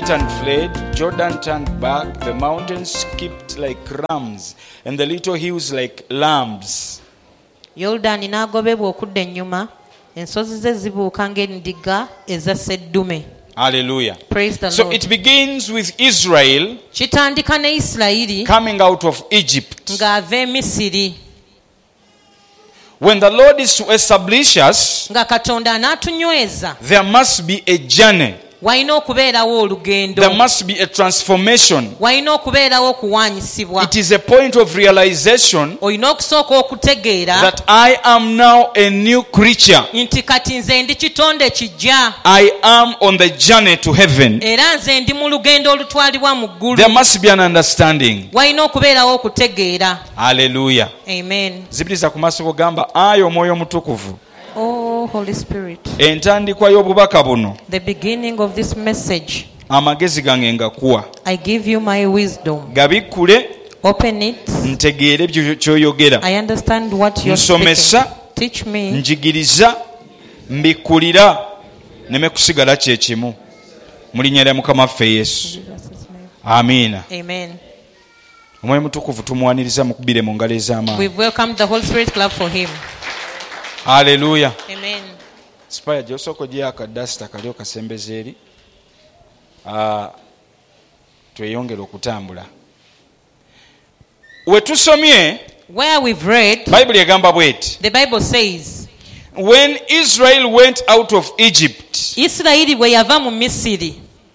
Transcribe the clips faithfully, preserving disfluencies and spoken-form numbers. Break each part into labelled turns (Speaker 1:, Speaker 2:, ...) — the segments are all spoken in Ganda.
Speaker 1: Satan fled, Jordan turned back, the mountains skipped like rams, and the little hills like lambs.
Speaker 2: Yordani n'agobebwa okudda ennyuma, ensozi ze zibuuka ng'endiga eza sseddume.
Speaker 1: Hallelujah.
Speaker 2: Praise the
Speaker 1: So
Speaker 2: Lord.
Speaker 1: it begins with Israel
Speaker 2: Kitandika ne Isirayiri
Speaker 1: coming out of Egypt.
Speaker 2: ng'ava e Misiri.
Speaker 1: When the Lord is to establish us,
Speaker 2: Nga Katonda anaatunyweza,
Speaker 1: there must be a journey.
Speaker 2: walina okubeerawo olugendo.
Speaker 1: There must be a transformation.
Speaker 2: Walina okubeerawo okuwaanyisibwa.
Speaker 1: It is a point of realization
Speaker 2: Olina okusooka okutegeera
Speaker 1: that I am now a new creature.
Speaker 2: nti kati nze ndi kitonde kijja.
Speaker 1: I am on the journey to heaven.
Speaker 2: Era nze ndi mu lugendo olutwalibwa mu ggulu.
Speaker 1: There must be an understanding.
Speaker 2: Walina okubeerawo okutegeera.
Speaker 1: Hallelujah.
Speaker 2: Amen.
Speaker 1: Zibiriza ku maaso gamba ayi omwoyo mutukuvu.
Speaker 2: Oh, Holy Spirit.
Speaker 1: Entandikwa y'obubaka buno
Speaker 2: The beginning of this message,
Speaker 1: amagezi gange ngakuwa.
Speaker 2: I give you my wisdom.
Speaker 1: Gabikkule
Speaker 2: Open it.
Speaker 1: ntegeere byo ky'oyogera.
Speaker 2: I understand what you're
Speaker 1: Nsomesa,
Speaker 2: speaking. Teach me.
Speaker 1: njigiriza, mbikkulira, neme kusigala kye kimu. Mu linnya lya Mukama waffe Yesu. Amiina.
Speaker 2: Amen.
Speaker 1: Omwoyo mutukuvu tumuwaniriza mukubire mu ngalo ez'amaanyi.
Speaker 2: We've welcomed the Holy Spirit. Clap for him.
Speaker 1: Hallelujah.
Speaker 2: Amen.
Speaker 1: Spaya gy'osooka gye akadasita kali okasembeza eri. Ah, tweyongere okutambula. We tusomye,
Speaker 2: Where we've read,
Speaker 1: Bayibuli egamba bw'eti.
Speaker 2: the Bible says,
Speaker 1: When Israel went out of Egypt,
Speaker 2: Isirayiri bwe yava mu Misiri.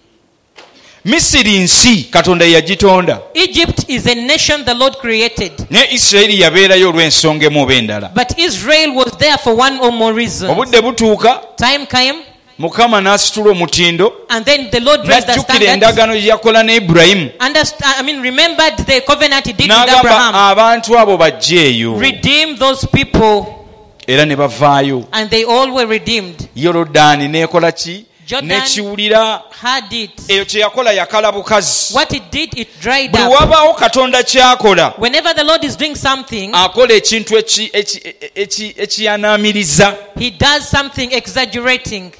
Speaker 1: Misiri nsi Katonda yagitonda.
Speaker 2: Egypt is a nation the Lord created.
Speaker 1: Ne Isirayiri yabeerayo olw'ensonga emu oba endala.
Speaker 2: But Israel was there for one or more reasons.
Speaker 1: Obudde butuuka,
Speaker 2: Time came,
Speaker 1: Mukama n'asitula omutindo,
Speaker 2: and then the Lord raised the
Speaker 1: n'ajjukira
Speaker 2: standard.
Speaker 1: endagaano gye yakola ne Ibulayimu.
Speaker 2: Understand, I mean, remembered the covenant he did with
Speaker 1: N'agamba
Speaker 2: Abraham.
Speaker 1: abantu abo bajjeeyo.
Speaker 2: Redeem those people,
Speaker 1: Era ne bavaayo.
Speaker 2: and they all were redeemed.
Speaker 1: Yorodaani n'ekola ki?
Speaker 2: Jordan
Speaker 1: N'ekiwulira.
Speaker 2: had it.
Speaker 1: Eyo kye yakola yakala bukazi.
Speaker 2: What it did, it dried
Speaker 1: Buli
Speaker 2: up.
Speaker 1: wabaawo Katonda ky'akola,
Speaker 2: Whenever the Lord is doing something,
Speaker 1: akola ekintu eki- eki- eki- ekiyanaamiriza.
Speaker 2: he does something exaggerating.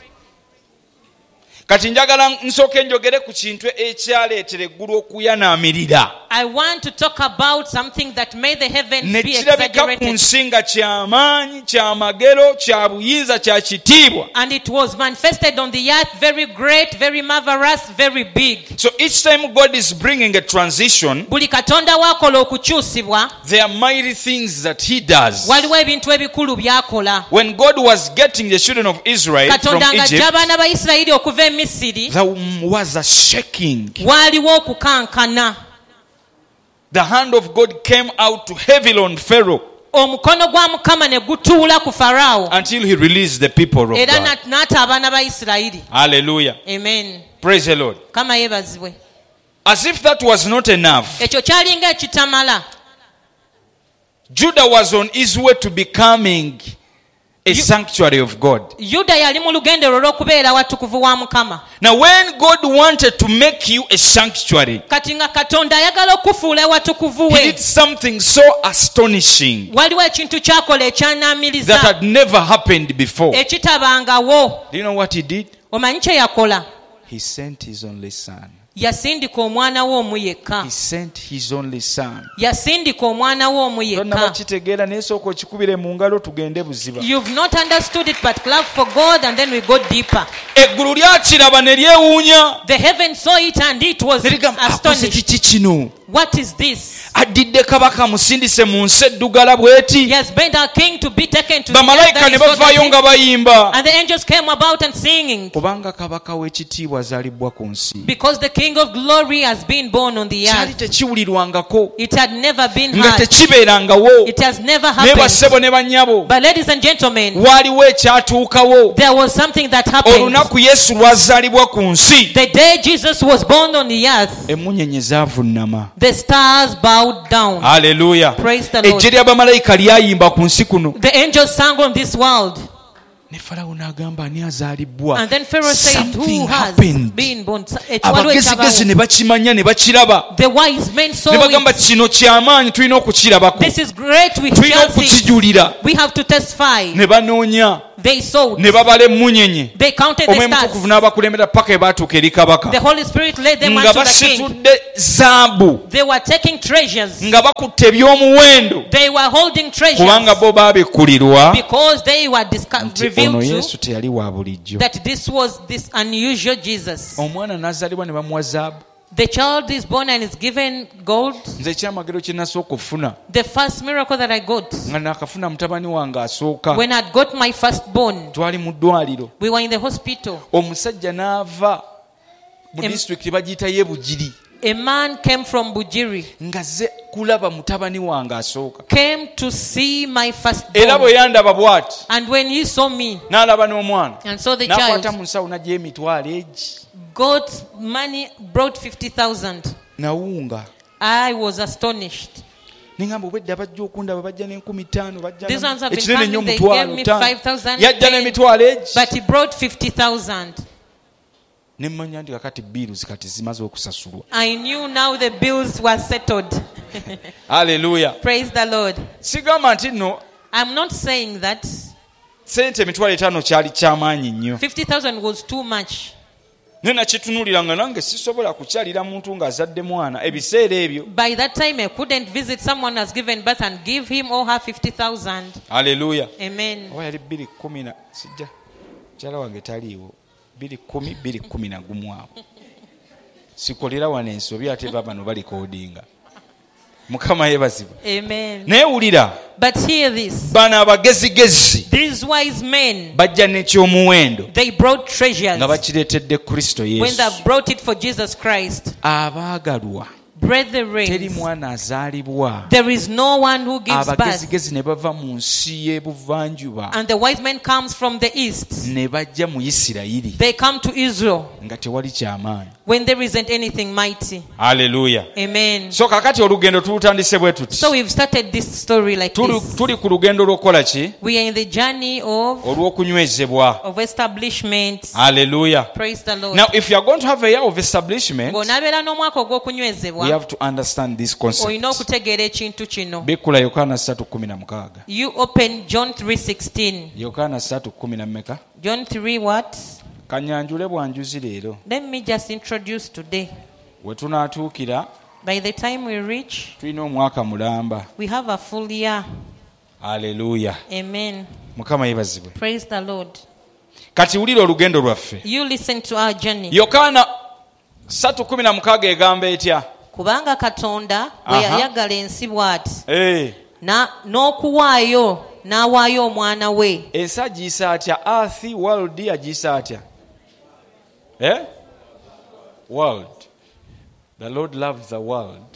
Speaker 1: Kati njagala nsooke njogere ku kintu ekyaleetera eggulu okuyanaamirira.
Speaker 2: I want to talk about something that made the heavens
Speaker 1: Ne
Speaker 2: be
Speaker 1: kirabika ku
Speaker 2: exaggerated.
Speaker 1: nsi nga ky'amaanyi, kya magero, kya buyinza, kya kitiibwa.
Speaker 2: And it was manifested on the earth, very great, very marvelous, very big.
Speaker 1: So each time God is bringing a transition,
Speaker 2: Buli katonda wakola okukyusibwa,
Speaker 1: there are mighty things that he does.
Speaker 2: waliwo ebintu ebikulu byakola.
Speaker 1: When God was getting the children of Israel from
Speaker 2: Katonda ng'ajja
Speaker 1: Egypt,
Speaker 2: abaana ba Isirayiri okuva e Misiri,
Speaker 1: there was a shaking.
Speaker 2: waaliwo okukankana.
Speaker 1: The hand of God came out to heavily on Pharaoh
Speaker 2: Omukono gwa Mukama ne gutuula ku Faraawo,
Speaker 1: until he released the people of
Speaker 2: era
Speaker 1: God.
Speaker 2: nat- n'ata abaana ba Isirayiri.
Speaker 1: Hallelujah.
Speaker 2: Amen.
Speaker 1: Praise the Lord.
Speaker 2: Kama yeebazibwe.
Speaker 1: As if that was not enough,
Speaker 2: Ekyo kyalinga ekitamala.
Speaker 1: Judah was on his way to becoming a sanctuary of God.
Speaker 2: Yuda yali mu lugendo lwe lw'okubeera watukuvu wa Mukama.
Speaker 1: Now when God wanted to make you a sanctuary,
Speaker 2: Kati nga Katonda ayagala okufuula watukuvu
Speaker 1: he
Speaker 2: we,
Speaker 1: did something so astonishing
Speaker 2: waliwo ekintu kyakola
Speaker 1: that
Speaker 2: ekyanaamiriza
Speaker 1: had never happened before.
Speaker 2: ekitabangawo.
Speaker 1: Do you know what he did?
Speaker 2: Omanyi kye yakola?
Speaker 1: He sent his only son.
Speaker 2: Yasindika omwana we omu yekka.
Speaker 1: He sent his only son.
Speaker 2: Yasindika omwana we omu
Speaker 1: Tonna
Speaker 2: yekka.
Speaker 1: bakitegeera naye sooka okikubire mu ngalo tugende buziba.
Speaker 2: You've not understood it, but clap for God and then we go deeper.
Speaker 1: Eggulu lyakiraba ne lyewuunya.
Speaker 2: The heaven saw it and it was
Speaker 1: Ne ligamba, akoze
Speaker 2: astonished.
Speaker 1: kiki kino?
Speaker 2: What is this?
Speaker 1: Addidde kabaka musindise mu nsi eddugala bw'eti.
Speaker 2: He has been our king to be taken to the earth
Speaker 1: Bamalayika
Speaker 2: that
Speaker 1: ne
Speaker 2: is so
Speaker 1: bavaayo
Speaker 2: dirty.
Speaker 1: nga bayimba.
Speaker 2: And the angels came about and singing.
Speaker 1: Kubanga kabaka w'ekitiibwa azaalibwa ku nsi.
Speaker 2: Because the King of Glory has been born on the
Speaker 1: Kyali
Speaker 2: earth.
Speaker 1: tekiwulirwangako.
Speaker 2: It had never been
Speaker 1: Nga
Speaker 2: heard.
Speaker 1: tekibeerangawo.
Speaker 2: It has never
Speaker 1: Naye bassebo
Speaker 2: happened.
Speaker 1: ne bannyabo.
Speaker 2: But ladies and gentlemen,
Speaker 1: Waaliwo ekyatuukawo.
Speaker 2: there was something that happened.
Speaker 1: Olunaku Yesu lwazaalibwa ku nsi.
Speaker 2: The day Jesus was born on the earth,
Speaker 1: Emmunyenye zaavunnama.
Speaker 2: the stars bowed down.
Speaker 1: Hallelujah.
Speaker 2: Praise the Lord.
Speaker 1: Ejje ly'abamalayika lyayimba ku nsi kuno.
Speaker 2: The angels sang on this world.
Speaker 1: Ne Falawo n'agamba ani azaalibwa.
Speaker 2: And then Pharaoh said,
Speaker 1: Something
Speaker 2: who has
Speaker 1: happened.
Speaker 2: been born?
Speaker 1: Abagezigezi ne bakimanya ne bakiraba.
Speaker 2: The wise men saw
Speaker 1: Ne bagamba
Speaker 2: it.
Speaker 1: kino ky'amaanyi tulina okukirabako.
Speaker 2: This is great. We
Speaker 1: Tulina
Speaker 2: shall see.
Speaker 1: okukijulira.
Speaker 2: We have to testify.
Speaker 1: Ne banoonya.
Speaker 2: They sowed.
Speaker 1: ne babala emmunyenye
Speaker 2: They counted the
Speaker 1: omwemutukuvu
Speaker 2: stars.
Speaker 1: n'abakulembera paka ebaatuuka eri kabaka
Speaker 2: The Holy Spirit led them
Speaker 1: nga
Speaker 2: unto the king.
Speaker 1: basitudde zaabu
Speaker 2: They were taking treasures.
Speaker 1: nga bakutte ebyomuwendo
Speaker 2: They were holding
Speaker 1: kubanga
Speaker 2: treasures
Speaker 1: bo baabikkulirwa
Speaker 2: because they were disco-
Speaker 1: nti ono
Speaker 2: revealed
Speaker 1: yesu
Speaker 2: to
Speaker 1: teyali wa bulijjo.
Speaker 2: that this was this unusual Jesus.
Speaker 1: Omwana n'azaalibwa ne bamuwa zaabu.
Speaker 2: The child is born and is given gold.
Speaker 1: Nze ekyamagero kye nasooka okufuna
Speaker 2: The first miracle that I got,
Speaker 1: nga nakafuna mutabani wange asooka,
Speaker 2: when I got my firstborn,
Speaker 1: twali mu ddwaliro,
Speaker 2: we were in the hospital.
Speaker 1: omusajja n'ava mu
Speaker 2: Em-
Speaker 1: disitulikiti bagiyita Yebugiri
Speaker 2: A man came from Bujiri,
Speaker 1: ng'azze kulaba mutabani wange asooka,
Speaker 2: came to see my
Speaker 1: era
Speaker 2: firstborn.
Speaker 1: bwe yandaba bw'ati
Speaker 2: And when he saw me
Speaker 1: n'alaba n'omwana
Speaker 2: and saw the
Speaker 1: n'akwata
Speaker 2: child,
Speaker 1: mu nsawo n'aggyayo emitwalo egi
Speaker 2: got money, brought fifty thousand.
Speaker 1: nawunga.
Speaker 2: I was astonished.
Speaker 1: Ningamba obwedda bajja okundaba bajja n'enkumi ttaano bajja
Speaker 2: These ones have been
Speaker 1: ekinene nnyo
Speaker 2: coming, they
Speaker 1: omutwalo
Speaker 2: gave me
Speaker 1: ttaano.
Speaker 2: five thousand,
Speaker 1: yajja
Speaker 2: ten,
Speaker 1: n'emitwalo egi
Speaker 2: but he brought fifty thousand.
Speaker 1: ne mmanya nti kakati biiruzi kati zimaze okusasulwa.
Speaker 2: I knew now the bills were settled.
Speaker 1: Haleluya.
Speaker 2: Praise the Lord.
Speaker 1: Sigamba nti nno
Speaker 2: I'm not saying that
Speaker 1: sente emitwalo etaano kyali kyamaanyi nnyo,
Speaker 2: fifty thousand was too much.
Speaker 1: naye nakitunuulira nga nange sisobola kukyalira muntu ng'azadde mwana ebiseera ebyo.
Speaker 2: By that time, I couldn't visit someone who has given birth and give him or her fifty thousand.
Speaker 1: Haleluya.
Speaker 2: Amen.
Speaker 1: oba yali bbiri kumi na sijja mukyala wange taliiwo, bbiri kumi bbiri kumi na gumu awo sikolera wano ensobi ate babano balikoodinga. Mukama yeebazibwa.
Speaker 2: Amen.
Speaker 1: naye wulira,
Speaker 2: But hear this.
Speaker 1: bano abagezigezi
Speaker 2: These wise men,
Speaker 1: bajja n'ekyomuwendo
Speaker 2: they brought treasures
Speaker 1: nga bakireetedde Kristo
Speaker 2: when
Speaker 1: Yesu.
Speaker 2: they brought it for Jesus Christ.
Speaker 1: Abaagalwa, teri
Speaker 2: Brethren,
Speaker 1: mwana azaalibwa.
Speaker 2: there is no one who gives birth.
Speaker 1: Abagezigezi ne bava mu nsi y'ebuvanjuba
Speaker 2: And the wise man comes from the east.
Speaker 1: ne bajja mu Isirayiri
Speaker 2: They come to Israel
Speaker 1: nga tewali kyamaanyi.
Speaker 2: when there isn't anything mighty.
Speaker 1: Haleluya.
Speaker 2: Amen.
Speaker 1: So kakati olugendo tulutandise bwe tuti.
Speaker 2: So we've started this story like
Speaker 1: Tuli,
Speaker 2: this.
Speaker 1: tuli ku lugendo lw'okukola ki?
Speaker 2: We are in the journey of,
Speaker 1: Olw'okunywezebwa.
Speaker 2: of establishment.
Speaker 1: Haleluya.
Speaker 2: Praise the Lord.
Speaker 1: Now if you are going to have a year of establishment,
Speaker 2: Ng'onaabeera n'omwaka
Speaker 1: we
Speaker 2: ogw'okunywezebwa,
Speaker 1: have to understand this concept.
Speaker 2: olina okutegeera ekintu kino.
Speaker 1: Bikula Yokaana three sixteen.
Speaker 2: You open John three sixteen.
Speaker 1: Yokaana three ten na mmeka?
Speaker 2: John three what?
Speaker 1: Kanyanjule bwanjuzi leero.
Speaker 2: Let me just introduce today.
Speaker 1: We tunaatuukira
Speaker 2: By the time we reach,
Speaker 1: tulina omwaka mulamba.
Speaker 2: we have a full year.
Speaker 1: Haleluya.
Speaker 2: Amen.
Speaker 1: Mukama yeebazibwe.
Speaker 2: Praise the Lord.
Speaker 1: Kati wulira olugendo lwaffe.
Speaker 2: You listen to our journey.
Speaker 1: Yokaana three sixteen egamba etya?
Speaker 2: Kubanga Katonda bwe
Speaker 1: Aha.
Speaker 2: yayagala ensi bw'ati,
Speaker 1: Eh,
Speaker 2: na n'okuwaayo n'awaayo omwana we.
Speaker 1: ensi agiyisa atya? Earth, world agiyisa atya? Eh? World. The Lord loves the world.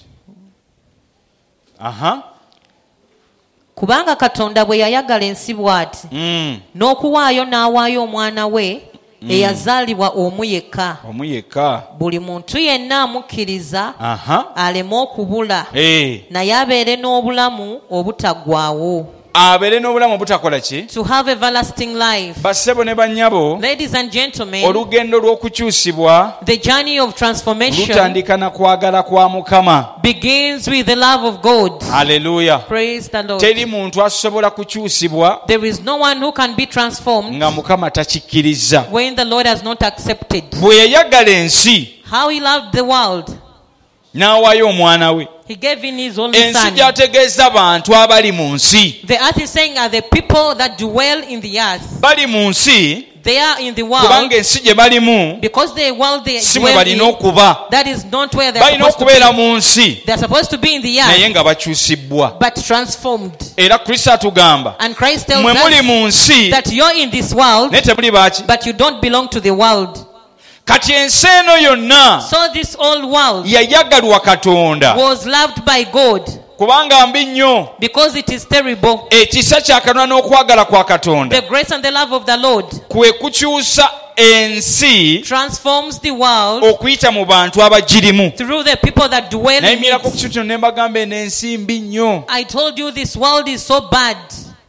Speaker 1: Aha.
Speaker 2: Kubanga Katonda bwe yayagala ensi bw'ati,
Speaker 1: Mm.
Speaker 2: n'okuwaayo n'awaayo omwana we eyazaalibwa omu yekka,
Speaker 1: Omu yekka.
Speaker 2: buli muntu yenna amukkiriza
Speaker 1: Aha.
Speaker 2: aleme okubula,
Speaker 1: Eh.
Speaker 2: naye abeere n'obulamu obutaggwaawo.
Speaker 1: Abeere n'obulamu obutakola ki?
Speaker 2: To have everlasting life.
Speaker 1: Bassebo ne bannyabo,
Speaker 2: Ladies and gentlemen,
Speaker 1: olugendo lw'okukyusibwa
Speaker 2: the journey of transformation
Speaker 1: lutandika na kwagala kwa Mukama.
Speaker 2: begins with the love of God.
Speaker 1: Haleluya.
Speaker 2: Praise the Lord.
Speaker 1: Teri muntu asobola kukyusibwa
Speaker 2: There is no one who can be transformed
Speaker 1: nga Mukama takikkiriza.
Speaker 2: when the Lord has not accepted.
Speaker 1: Bwe yayagala ensi
Speaker 2: How he loved the world,
Speaker 1: n'awaayo omwana we.
Speaker 2: he gave in his only
Speaker 1: Ensi
Speaker 2: son.
Speaker 1: gy'ategeeza bantu abali mu nsi.
Speaker 2: The earth is saying are the people that dwell in the earth.
Speaker 1: Bali mu nsi
Speaker 2: They are in the world
Speaker 1: kubanga ensi gye balimu
Speaker 2: because the world they
Speaker 1: si mwe
Speaker 2: dwell
Speaker 1: balina
Speaker 2: in,
Speaker 1: okuba.
Speaker 2: that is not where they are
Speaker 1: Balina
Speaker 2: supposed to
Speaker 1: okubeera
Speaker 2: be.
Speaker 1: mu nsi
Speaker 2: They are supposed to be in the
Speaker 1: naye
Speaker 2: earth,
Speaker 1: nga bakyusibbwa.
Speaker 2: but transformed.
Speaker 1: Era Kristo atugamba
Speaker 2: And Christ tells
Speaker 1: mwe muli
Speaker 2: us
Speaker 1: mu nsi
Speaker 2: that you're in this world,
Speaker 1: naye temuli baaki.
Speaker 2: but you don't belong to the world.
Speaker 1: Kati ensi eno yonna
Speaker 2: So this old world
Speaker 1: yayagalwa Katonda
Speaker 2: was loved by God
Speaker 1: kubanga mbi nnyo.
Speaker 2: because it is terrible.
Speaker 1: Ekisa kya Katonda n'okwagala kwa Katonda
Speaker 2: The grace and the love of the Lord
Speaker 1: kwe kukyusa ensi
Speaker 2: transforms the world
Speaker 1: okuyita mu bantu abagirimu.
Speaker 2: through the people that dwell in
Speaker 1: Nayimirako ku
Speaker 2: it.
Speaker 1: kintu kino ne mbagamba eno ensi mbi nnyo.
Speaker 2: I told you this world is so bad.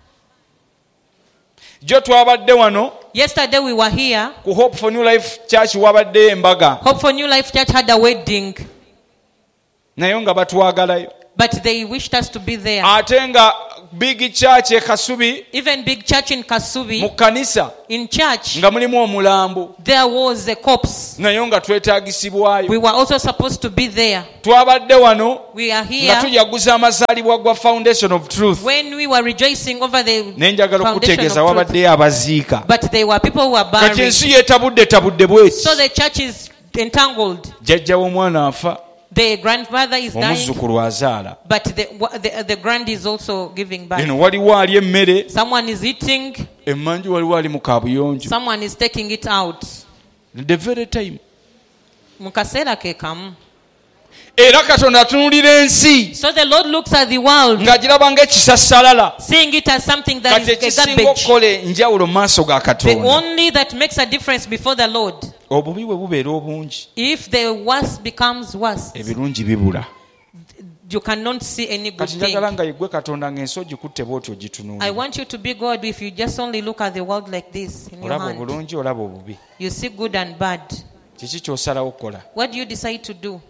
Speaker 1: Jo twabadde wano
Speaker 2: Yesterday we were here.
Speaker 1: ku Hope for New Life Church wabadde embaga
Speaker 2: Hope for New Life Church had a wedding,
Speaker 1: naye nga batwagalayo.
Speaker 2: But they wished us to be there.
Speaker 1: ate nga big church e Kasubi
Speaker 2: Even big church in Kasubi,
Speaker 1: mu kanisa
Speaker 2: in church,
Speaker 1: nga mulimu omulambo
Speaker 2: there was a corpse.
Speaker 1: nayo nga twetaagisibwayo.
Speaker 2: We were also supposed to be there.
Speaker 1: Twabadde wano
Speaker 2: We are
Speaker 1: nga
Speaker 2: here
Speaker 1: tujaguza amazaalibwa gwa Foundation of Truth.
Speaker 2: when we were rejoicing over the
Speaker 1: Nenjagala
Speaker 2: foundation
Speaker 1: okutegeeza
Speaker 2: of truth.
Speaker 1: wabaddeyo abaziika.
Speaker 2: But there were people who were
Speaker 1: Kati
Speaker 2: buried.
Speaker 1: ensi yeetabudde tabudde bweti.
Speaker 2: So the church is entangled.
Speaker 1: Jjajja w'omwana afa,
Speaker 2: The grandmother is dying,
Speaker 1: omuzzukulu azaala.
Speaker 2: but the, the, the grand is also giving back.
Speaker 1: Eno waliwo ali emmere,
Speaker 2: Someone is eating,
Speaker 1: emmanju waliwo ali mu kaabuyonjo.
Speaker 2: someone is taking it out.
Speaker 1: The very time.
Speaker 2: Mu kaseera ke kamu.
Speaker 1: Era Katonda atunuulira ensi
Speaker 2: So the Lord looks at the world,
Speaker 1: ng'agiraba ng'ekisassalala.
Speaker 2: seeing it as something that
Speaker 1: Kati
Speaker 2: is a
Speaker 1: ekisinga
Speaker 2: garbage.
Speaker 1: okukola enjawulo mu maaso ga
Speaker 2: The
Speaker 1: Katonda.
Speaker 2: only that makes a difference before the Lord.
Speaker 1: Obubi bwe bubeera obungi,
Speaker 2: If the worst becomes worse,
Speaker 1: ebirungi bibula.
Speaker 2: you cannot see any good
Speaker 1: Kati njagala
Speaker 2: thing.
Speaker 1: nga yeggwe Katonda ng'ensi ogikutte bw'oti
Speaker 2: I
Speaker 1: ogitunuulira.
Speaker 2: want you to be God if you just only look at the world like this in your
Speaker 1: Olaba
Speaker 2: hand.
Speaker 1: obulungi, olaba obubi.
Speaker 2: You see good and bad.
Speaker 1: Kiki ky'osalawo okukola?
Speaker 2: What do you decide to do?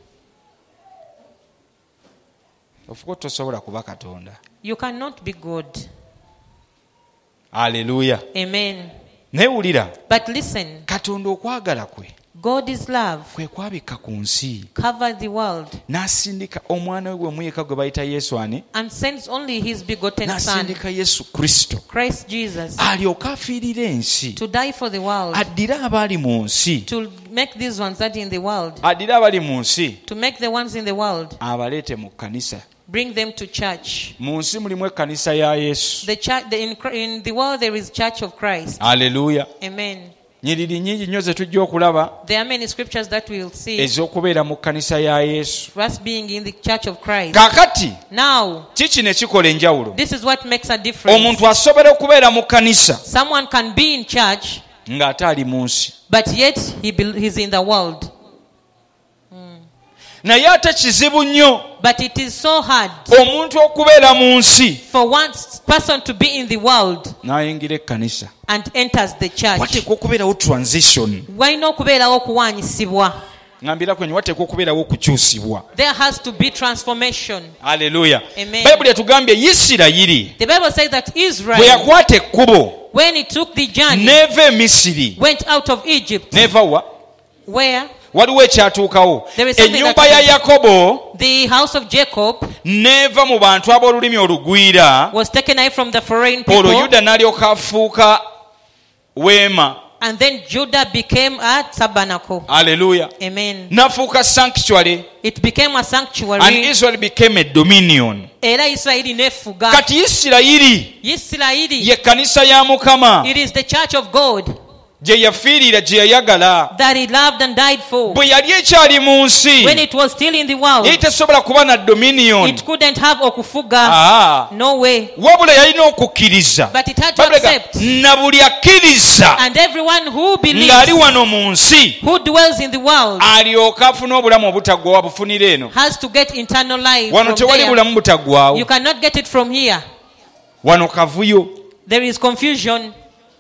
Speaker 1: Ofuka tosobola kuba Katonda.
Speaker 2: You cannot be God.
Speaker 1: Aleluya.
Speaker 2: Amen.
Speaker 1: Naye wulira,
Speaker 2: But listen,
Speaker 1: Katonda okwagala kwe
Speaker 2: God is love.
Speaker 1: kwe kwabika ku nsi,
Speaker 2: Cover the world
Speaker 1: n'asindika omwana we gwe muyeka gwe bayita Yesu ani,
Speaker 2: and sends only his begotten son,
Speaker 1: n'asindika Yesu Kristo
Speaker 2: Christ Jesus,
Speaker 1: alyoke afiirire ensi,
Speaker 2: to die for the world,
Speaker 1: addire abali mu nsi,
Speaker 2: to make these ones that in the world,
Speaker 1: addire abali mu nsi
Speaker 2: to make the ones in the world,
Speaker 1: abaleete mu kkanisa.
Speaker 2: bring them to church.
Speaker 1: Mu nsi mulimu ekkanisa ya Yesu.
Speaker 2: The church, the, in, in the world there is Church of Christ.
Speaker 1: Aleluya.
Speaker 2: Amen.
Speaker 1: Nyiriri nnyingi nnyo ze tujja okulaba
Speaker 2: There are many scriptures that we'll see.
Speaker 1: ez'okubeera mu kkanisa ya Yesu.
Speaker 2: Us being in the Church of Christ.
Speaker 1: Kaakati
Speaker 2: Now,
Speaker 1: kiki ne kikola enjawulo?
Speaker 2: this is what makes a difference.
Speaker 1: Omuntu asobola okubeera mu kkanisa
Speaker 2: Someone can be in church,
Speaker 1: ng'ate ali mu nsi.
Speaker 2: but yet he bel- he's in the world.
Speaker 1: Naye ate kizibu nnyo
Speaker 2: But it is so hard
Speaker 1: omuntu okubeera mu nsi
Speaker 2: for one person to be in the world
Speaker 1: n'ayingira ekkanisa.
Speaker 2: and enters the church.
Speaker 1: Wateekwa okubeerawo transition.
Speaker 2: Walina okubeerawo okuwaanyisibwa.
Speaker 1: Ngambira kwenye wateekwa okubeerawo okukyusibwa.
Speaker 2: There has to be transformation.
Speaker 1: Aleluya.
Speaker 2: Amen.
Speaker 1: Bayibuli yatugambye Isirayiri
Speaker 2: The Bible says that
Speaker 1: bwe
Speaker 2: Israel,
Speaker 1: yakwata ekkubo
Speaker 2: when he took the journey,
Speaker 1: n'eva e Misiri,
Speaker 2: went out of Egypt,
Speaker 1: n'eva wa?
Speaker 2: where
Speaker 1: Waliwo ekyatuukawo.
Speaker 2: There is something
Speaker 1: Ennyumba
Speaker 2: that
Speaker 1: ya
Speaker 2: happened.
Speaker 1: Yakobo
Speaker 2: the house of Jacob
Speaker 1: n'eva mu bantu ab'olulimi olugwira,
Speaker 2: was taken away from the foreign
Speaker 1: olwo
Speaker 2: people,
Speaker 1: Yuda n'alyoka afuuka weema.
Speaker 2: and then Judah became a tabernacle.
Speaker 1: Aleluya.
Speaker 2: Amen.
Speaker 1: N'afuuka sanctuary,
Speaker 2: It became a
Speaker 1: and
Speaker 2: sanctuary.
Speaker 1: Israel became a dominion.
Speaker 2: Era Isirayiri nefuga.
Speaker 1: Kati Isirayiri
Speaker 2: Isirayiri,
Speaker 1: ye kkanisa ya Mukama
Speaker 2: it is the church of God
Speaker 1: gye yafiirira, gye yayagala.
Speaker 2: that he loved and died for.
Speaker 1: Bwe yali ekyali mu nsi
Speaker 2: When it was still in the world,
Speaker 1: yali tesobola kuba na dominion.
Speaker 2: it couldn't have okufuga.
Speaker 1: Ah,
Speaker 2: No way.
Speaker 1: wabula yalina okukkiriza.
Speaker 2: But it had to
Speaker 1: Babuleka,
Speaker 2: accept.
Speaker 1: na buli akkiriza
Speaker 2: And everyone who
Speaker 1: ng'ali
Speaker 2: believes,
Speaker 1: wano mu nsi
Speaker 2: who dwells in the world,
Speaker 1: alyoke afune obulamu obutaggwawo abufunira eno.
Speaker 2: has to get eternal life
Speaker 1: Wano
Speaker 2: from
Speaker 1: tewali
Speaker 2: there.
Speaker 1: bulamu butaggwawo.
Speaker 2: You cannot get it from here.
Speaker 1: Wano kavuyo.
Speaker 2: There is confusion.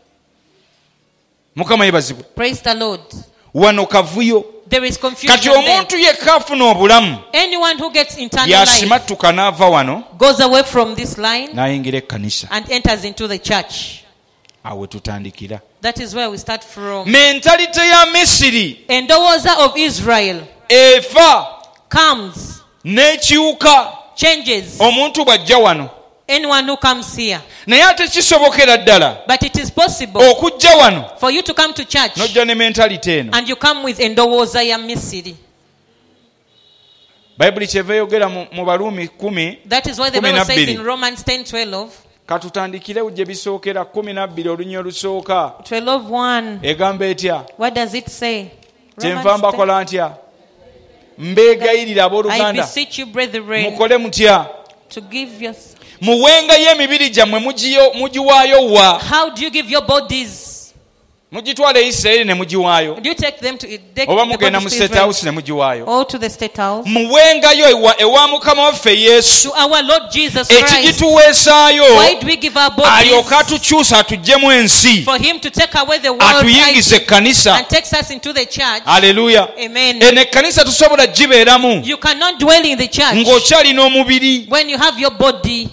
Speaker 1: Mukama yebazibwe.
Speaker 2: Praise the Lord.
Speaker 1: Wano kavuyo.
Speaker 2: There is confusion
Speaker 1: Kati
Speaker 2: there.
Speaker 1: omuntu yekka afuna obulamu
Speaker 2: Anyone who gets eternal life
Speaker 1: yasimattuka n'ava wano
Speaker 2: goes away from this line
Speaker 1: n'ayingira ekkanisa.
Speaker 2: and enters into the church.
Speaker 1: Awo tutandikira.
Speaker 2: That is where we start from.
Speaker 1: Mentalite ya Misiri
Speaker 2: Endowooza of Israel
Speaker 1: efa
Speaker 2: comes,
Speaker 1: n'ekyuka
Speaker 2: changes.
Speaker 1: omuntu bw'ajja wano.
Speaker 2: Anyone who comes here.
Speaker 1: Naye ate kisobokera ddala
Speaker 2: But it is possible
Speaker 1: okujja wano
Speaker 2: for you to come to church
Speaker 1: n'ojja ne mentalite eno.
Speaker 2: and you come with endowooza ya Misiri.
Speaker 1: Bayibuli kyeva eyogera mu mu Baruumi kumi.
Speaker 2: That is why the
Speaker 1: Kumi
Speaker 2: Bible
Speaker 1: na
Speaker 2: says
Speaker 1: bbiri.
Speaker 2: in Romans ten twelve,
Speaker 1: Katutandikire gye bisookera kumi na bbiri olunyyi olusooka.
Speaker 2: twelve one.
Speaker 1: Egamba etya?
Speaker 2: What does it say?
Speaker 1: Kyenva
Speaker 2: Romans ten.
Speaker 1: mbakola ntya? Mbeegayirira
Speaker 2: I
Speaker 1: abooluganda
Speaker 2: beseech you, brethren,
Speaker 1: mukole mutya?
Speaker 2: to give your...
Speaker 1: Muwengayo emibiri gyammwe mugiyo- mugiwaayo wa?
Speaker 2: How do you give your bodies?
Speaker 1: mugitwala e Isirayiri ne mugiwaayo
Speaker 2: Do you take them to take
Speaker 1: oba
Speaker 2: the
Speaker 1: mugenda mu
Speaker 2: bodies to
Speaker 1: State
Speaker 2: Israel
Speaker 1: House ne mugiwaayo
Speaker 2: or to the State House?
Speaker 1: muwengayo ewa, ewa mukama waffe Yesu
Speaker 2: To our Lord Jesus Christ.
Speaker 1: ekigituweesaayo
Speaker 2: Why do we give our bodies?
Speaker 1: alyoka atukyusa atuggyemu ensi
Speaker 2: For him to take away the world
Speaker 1: atuyingiza ekkanisa
Speaker 2: and takes us into the church.
Speaker 1: haleluya
Speaker 2: Amen.
Speaker 1: eno ekkanisa tusobola gibeeramu
Speaker 2: You cannot dwell in the church
Speaker 1: ng'okyalina omubiri
Speaker 2: when you have your body.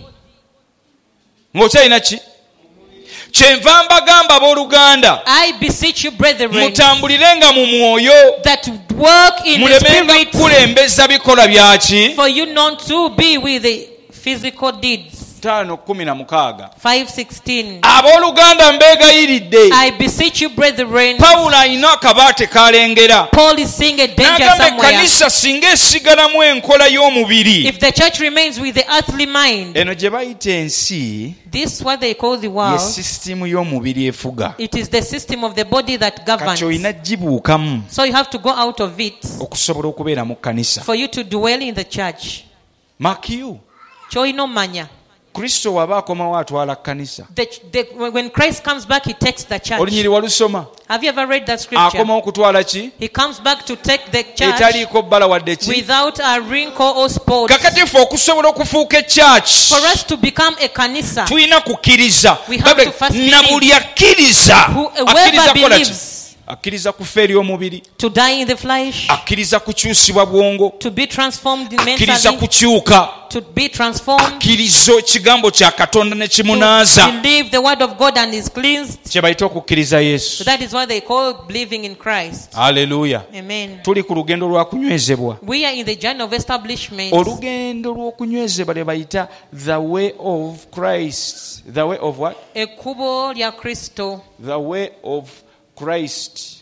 Speaker 1: ng'okyalina ki kyenva mbagamba abooluganda
Speaker 2: I beseech you, brethren,
Speaker 1: mutambulirenga mu mwoyo
Speaker 2: that work in the
Speaker 1: mulemenga
Speaker 2: spirit,
Speaker 1: kukulembeza bikolwa byaki
Speaker 2: for you not to be with the physical deeds.
Speaker 1: tano kumi na mukaaga
Speaker 2: five sixteen.
Speaker 1: abooluganda mbeegayiridde
Speaker 2: I beseech you, brethren.
Speaker 1: pawulo alina akabaate kalengera
Speaker 2: Paul is seeing a danger
Speaker 1: n'agamba
Speaker 2: somewhere.
Speaker 1: ekkanisa singa esigalamu enkola y'omubiri
Speaker 2: If the church remains with the earthly mind,
Speaker 1: eno gye bayita ensi
Speaker 2: this what they call the
Speaker 1: ye
Speaker 2: world.
Speaker 1: sisitimu y'omubiri efuga
Speaker 2: It is the system of the body that
Speaker 1: kati
Speaker 2: governs.
Speaker 1: olina gibuukamu
Speaker 2: So you have to go out of it
Speaker 1: okusobola okubeera mu kkanisa
Speaker 2: for you to dwell in the church.
Speaker 1: makiyu
Speaker 2: Kyolina manya.
Speaker 1: kristo waba akomawo atwala kkanisa
Speaker 2: The, the, when Christ comes back, he takes the church.
Speaker 1: olunyiri walusoma
Speaker 2: Have you ever read that scripture?
Speaker 1: akomawo kutwala ki
Speaker 2: He comes back to take the church
Speaker 1: etaliiko bbala wadde ki
Speaker 2: without a wrinkle or spot.
Speaker 1: kakati ffe okusobola okufuuka ekyaki
Speaker 2: For us to become a kanisa,
Speaker 1: tulina kukkiriza
Speaker 2: We have to first
Speaker 1: na
Speaker 2: believe.
Speaker 1: buli akkiriza
Speaker 2: Who- whoever
Speaker 1: akkiriza kola ki
Speaker 2: believes
Speaker 1: akkiriza kufa eri omubiri
Speaker 2: to die in the flesh,
Speaker 1: akkiriza kukyusibwa bwongo
Speaker 2: to be transformed
Speaker 1: akkiriza
Speaker 2: mentally,
Speaker 1: kukyuka
Speaker 2: to be transformed,
Speaker 1: akkiriza ekigambo kya katonda ne
Speaker 2: to
Speaker 1: kimunaaza
Speaker 2: believe the word of God and is cleansed.
Speaker 1: kye bayita okukkiriza
Speaker 2: So
Speaker 1: yesu
Speaker 2: that is what they call believing in Christ.
Speaker 1: aleluya
Speaker 2: Amen.
Speaker 1: tuli ku lugendo lwa kunywezebwa
Speaker 2: We are in the journey of establishment.
Speaker 1: olugendo lw'okunywezebwa lwe bayita the way of Christ the way of what
Speaker 2: Ekkubo lya Kristo.
Speaker 1: the way of Christ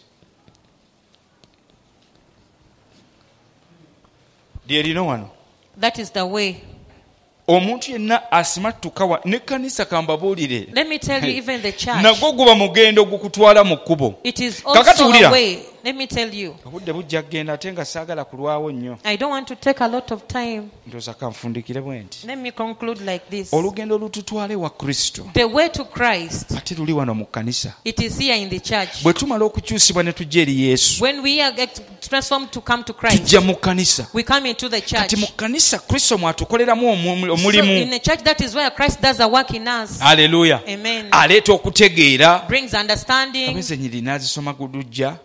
Speaker 1: lyerino wano
Speaker 2: That is the way.
Speaker 1: omuntu yenna asimattuka wa n'ekkanisa kambabuulire
Speaker 2: Let me tell you, even the church,
Speaker 1: nagwo guba mugendo gukutwala mu kkubo
Speaker 2: it is
Speaker 1: Kakati
Speaker 2: also
Speaker 1: wulira.
Speaker 2: a way. Let me tell you,
Speaker 1: obudde bujja kgenda ate nga saagala kulwawo nnyo
Speaker 2: I don't want to take a lot of time.
Speaker 1: ndowooza kanfundikire bwe nti
Speaker 2: Let me conclude like this.
Speaker 1: olugendo lututwale wa kristo
Speaker 2: The way to Christ,
Speaker 1: ate luli wano mu kkanisa
Speaker 2: it is here in the church.
Speaker 1: bwe tumala okukyusibwa ne tujja eri yesu
Speaker 2: When we are get transformed to come to Christ,
Speaker 1: tujja mu kkanisa
Speaker 2: we come into the church.
Speaker 1: kati mu kkanisa kristo mwatukoleramu omu-
Speaker 2: So
Speaker 1: omulimu
Speaker 2: in the church, that is where Christ does a work in us.
Speaker 1: aleluya
Speaker 2: Amen.
Speaker 1: aleeta okutegeera
Speaker 2: Brings understanding.
Speaker 1: abezenyiri n'azisoma gudujja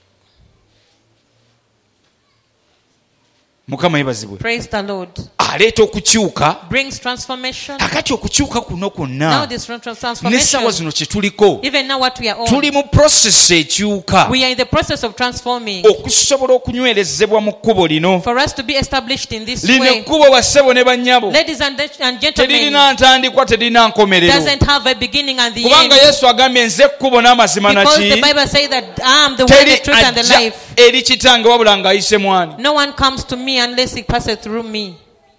Speaker 1: mukama yebazibwe
Speaker 2: Praise the Lord.
Speaker 1: aleeta okukyuka
Speaker 2: Brings transformation.
Speaker 1: kakati okukyuka kuno
Speaker 2: Now
Speaker 1: kwonna
Speaker 2: this trans-
Speaker 1: n'essaawa
Speaker 2: transformation,
Speaker 1: zino kye tuliko
Speaker 2: even now what we are on,
Speaker 1: tuli mu process ekyuka
Speaker 2: we are in the process of transforming.
Speaker 1: okusobola okunywerezebwa mu kkubo lino
Speaker 2: For us to be established in this
Speaker 1: lino
Speaker 2: way,
Speaker 1: ekkubo bassebo ne bannyabo
Speaker 2: ladies and, and gentlemen,
Speaker 1: teririna ntandikwa teririna nkomerero
Speaker 2: doesn't have a beginning and the
Speaker 1: kubanga
Speaker 2: end.
Speaker 1: yesu agambye nze ekkubo n'amazima
Speaker 2: Because the
Speaker 1: naki
Speaker 2: Bible says that I am the way,
Speaker 1: teri
Speaker 2: the truth, and the
Speaker 1: ajja
Speaker 2: life.
Speaker 1: eri kitange wabula ng'ayise mwani
Speaker 2: No one comes to me unless he passes through me.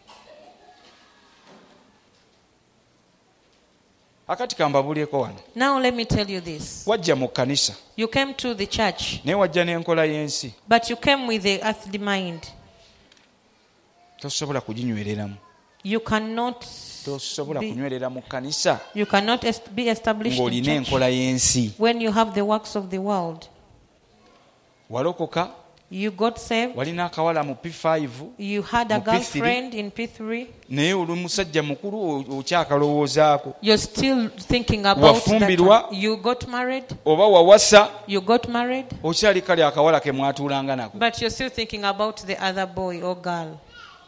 Speaker 1: akati kambabulyeko wano
Speaker 2: Now let me tell you this.
Speaker 1: wajja mu kkanisa
Speaker 2: You came to the church,
Speaker 1: naye wajja n'enkola y'ensi
Speaker 2: but you came with the earthly mind.
Speaker 1: tosobola kuginywereramu
Speaker 2: You cannot
Speaker 1: tosobola
Speaker 2: Be-
Speaker 1: kunywerera mu kkanisa
Speaker 2: you cannot est- be established in
Speaker 1: ng'olina
Speaker 2: church
Speaker 1: enkola y'ensi
Speaker 2: when you have the works of the world.
Speaker 1: walokoka
Speaker 2: You got saved.
Speaker 1: walina akawala mu p five
Speaker 2: You had a
Speaker 1: Mu P three.
Speaker 2: girlfriend in P three.
Speaker 1: naye oli musajja mukulu o- okyakalowoozaako
Speaker 2: You're still thinking about that
Speaker 1: Wafumbirwa.
Speaker 2: one. You got married.
Speaker 1: oba wawasa
Speaker 2: You got married.
Speaker 1: okyali kale akawala ke mwatuulanga nako
Speaker 2: But you're still thinking about the other boy or girl.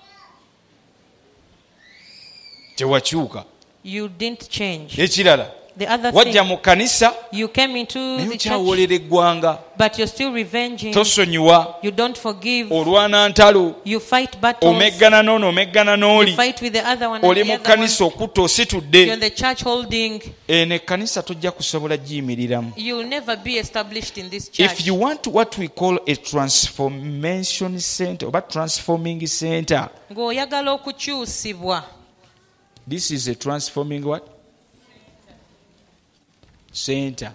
Speaker 1: tewakyuka
Speaker 2: You didn't change.
Speaker 1: ekirala
Speaker 2: The other
Speaker 1: wajja
Speaker 2: thing,
Speaker 1: mu kkanisa
Speaker 2: you came into
Speaker 1: naye
Speaker 2: the church,
Speaker 1: okyawoolera eggwanga
Speaker 2: but you're still revenging.
Speaker 1: tosonyiwa
Speaker 2: You don't forgive.
Speaker 1: olwana ntalo
Speaker 2: You fight battles.
Speaker 1: omeggana n'ono omeggana
Speaker 2: You
Speaker 1: n'oli
Speaker 2: fight with the other one.
Speaker 1: oli
Speaker 2: And
Speaker 1: mu
Speaker 2: the other one.
Speaker 1: kkanisa okutta
Speaker 2: You're
Speaker 1: ositudde
Speaker 2: in the church holding.
Speaker 1: eno ekkanisa tojja kusobola giyimiriramu
Speaker 2: You'll never be established in this church.
Speaker 1: if you want what we call a transformation center oba transforming center
Speaker 2: Ng'oyagala okukyusibwa.
Speaker 1: this is a transforming what center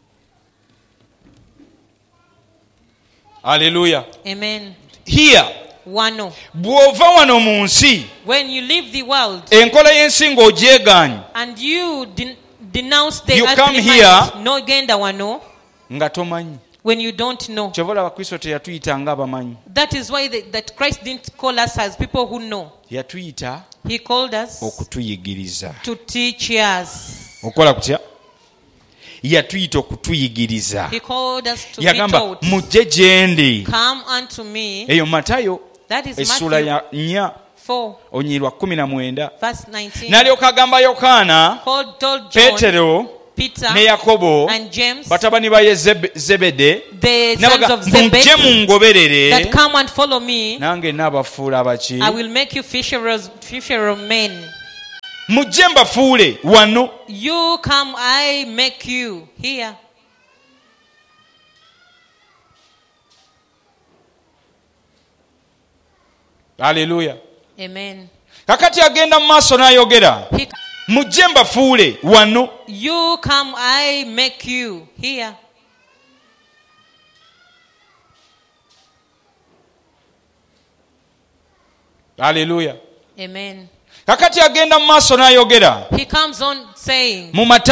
Speaker 1: haleluya
Speaker 2: Amen.
Speaker 1: here
Speaker 2: Wano.
Speaker 1: bw'ova wano mu nsi
Speaker 2: When you leave the world
Speaker 1: enkola y'ensi ng'ogyegaanyi
Speaker 2: and you den- denounce the
Speaker 1: You
Speaker 2: earthly
Speaker 1: come
Speaker 2: mind,
Speaker 1: here.
Speaker 2: no genda wano,
Speaker 1: nga tomanyi.
Speaker 2: when you don't know.
Speaker 1: Kyova olaba Kristo teyatuyita ng'abamanyi.
Speaker 2: That is why the, that Christ didn't call us as people who know.
Speaker 1: Yatuyita
Speaker 2: He called us
Speaker 1: okutuyigiriza.
Speaker 2: to teach us.
Speaker 1: Okola kutya? Yatuyita okutuyigiriza.
Speaker 2: He called us to be
Speaker 1: Yagamba
Speaker 2: taught.
Speaker 1: mujje gye ndi.
Speaker 2: Come unto me.
Speaker 1: Eyo Matayo
Speaker 2: That is
Speaker 1: essula
Speaker 2: Matthew
Speaker 1: ya nnya
Speaker 2: four,
Speaker 1: onyirwa kumi na mwenda.
Speaker 2: verse nineteen.
Speaker 1: N'alyoka agamba Yokaana,
Speaker 2: Called, told John,
Speaker 1: Peetero
Speaker 2: Peter,
Speaker 1: ne Yakobo
Speaker 2: and James,
Speaker 1: batabani ba Yezebe- Zebede
Speaker 2: the sons
Speaker 1: n'abaga
Speaker 2: of
Speaker 1: mujje
Speaker 2: Zebedee,
Speaker 1: mungoberere
Speaker 2: that come and follow me.
Speaker 1: nange naabafuula abaki.
Speaker 2: I will make you fisherers, fisher of men.
Speaker 1: Mujje mbafuule wano.
Speaker 2: You come, I make you here.
Speaker 1: Haleluya.
Speaker 2: Amen.
Speaker 1: Kakati agenda mu maaso n'ayogera,
Speaker 2: He,
Speaker 1: mujje mbafuule wano.
Speaker 2: you come, I make you here.
Speaker 1: Haleluya.
Speaker 2: Amen.
Speaker 1: Kakati agenda mu maaso n'ayogera
Speaker 2: He comes on saying
Speaker 1: mu Matayo